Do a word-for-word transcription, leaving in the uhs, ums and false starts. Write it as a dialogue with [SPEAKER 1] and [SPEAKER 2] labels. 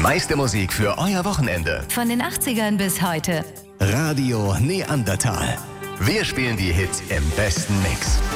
[SPEAKER 1] meiste Musik für euer Wochenende.
[SPEAKER 2] Von den achtzigern bis heute.
[SPEAKER 3] Radio Neandertal.
[SPEAKER 1] Wir spielen die Hits im besten Mix.